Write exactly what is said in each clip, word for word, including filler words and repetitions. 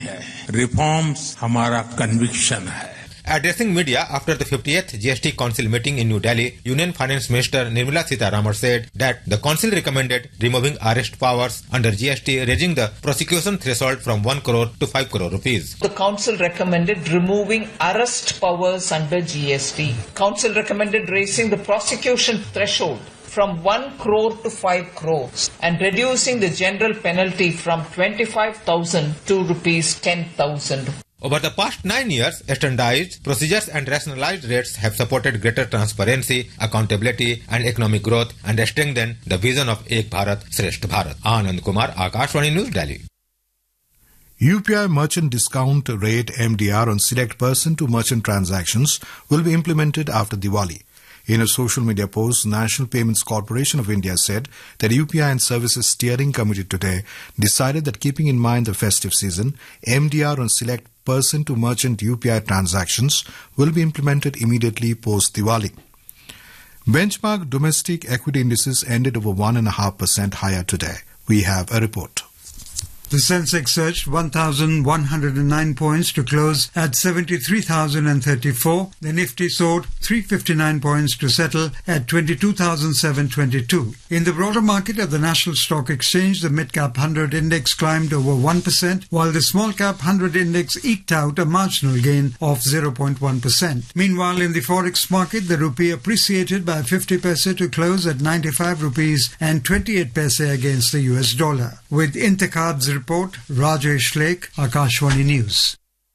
Reforms हमारा conviction है. Addressing media after the fiftieth G S T Council meeting in New Delhi, Union Finance Minister Nirmala Sitharaman said that the Council recommended removing arrest powers under G S T, raising the prosecution threshold from one crore to five crore rupees. The Council recommended removing arrest powers under G S T. Council recommended raising the prosecution threshold from one crore to five crores and reducing the general penalty from twenty-five thousand to rupees ten thousand. Over the past nine years, standardized procedures and rationalized rates have supported greater transparency, accountability and economic growth and strengthened the vision of Ek Bharat, Shresth Bharat. Anand Kumar, Akashvani News, Delhi. U P I merchant discount rate M D R on select person-to-merchant transactions will be implemented after Diwali. In a social media post, National Payments Corporation of India said that U P I and Services Steering Committee today decided that keeping in mind the festive season, M D R on select person-to-merchant U P I transactions will be implemented immediately post-Diwali. Benchmark domestic equity indices ended over one point five percent higher today. We have a report. The Sensex surged one thousand one hundred nine points to close at seventy-three thousand thirty-four. The Nifty soared three hundred fifty-nine points to settle at twenty-two thousand seven hundred twenty-two. In the broader market at the National Stock Exchange, the Mid-Cap one hundred index climbed over one percent, while the Small-Cap one hundred index eked out a marginal gain of zero point one percent. Meanwhile, in the Forex market, the rupee appreciated by fifty paise to close at ninety-five rupees and twenty-eight paise against the U S dollar. With Intercarb's report, Rajesh Lake, Akashvani News.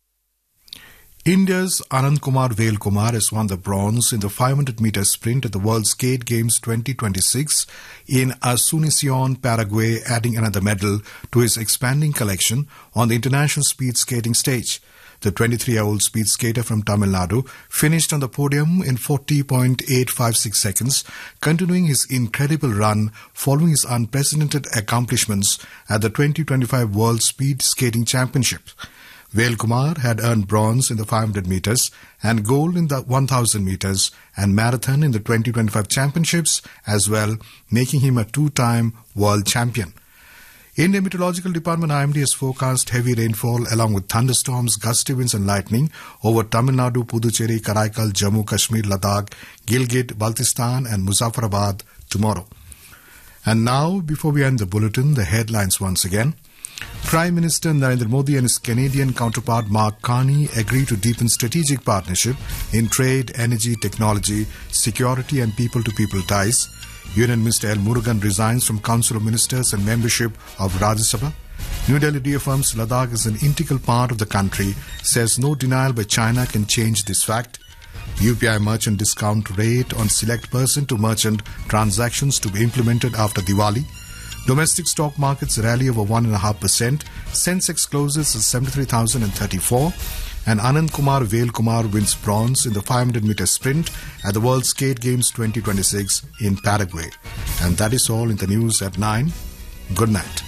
India's Anand Kumar Velkumar has won the bronze in the five hundred meter sprint at the World Skate Games twenty twenty-six in Asunción, Paraguay, adding another medal to his expanding collection on the international speed skating stage. The twenty-three-year-old speed skater from Tamil Nadu finished on the podium in forty point eight five six seconds, continuing his incredible run following his unprecedented accomplishments at the twenty twenty-five World Speed Skating Championships. Velkumar had earned bronze in the five hundred meters and gold in the one thousand meters and marathon in the twenty twenty-five championships as well, making him a two-time world champion. Indian Meteorological Department I M D has forecast heavy rainfall along with thunderstorms, gusty winds and lightning over Tamil Nadu, Puducherry, Karaikal, Jammu, Kashmir, Ladakh, Gilgit, Baltistan and Muzaffarabad tomorrow. And now, before we end the bulletin, the headlines once again. Prime Minister Narendra Modi and his Canadian counterpart Mark Carney agreed to deepen strategic partnership in trade, energy, technology, security and people-to-people ties. Union Minister L. Murugan resigns from Council of Ministers and membership of Rajya Sabha. New Delhi reaffirms Ladakh is an integral part of the country, says no denial by China can change this fact. U P I merchant discount rate on select person-to-merchant transactions to be implemented after Diwali. Domestic stock markets rally over one point five percent. Sensex closes at seventy-three thousand thirty-four. And Anand Kumar Velkumar wins bronze in the five hundred meter sprint at the World Skate Games twenty twenty-six in Paraguay. And that is all in the news at nine. Good night.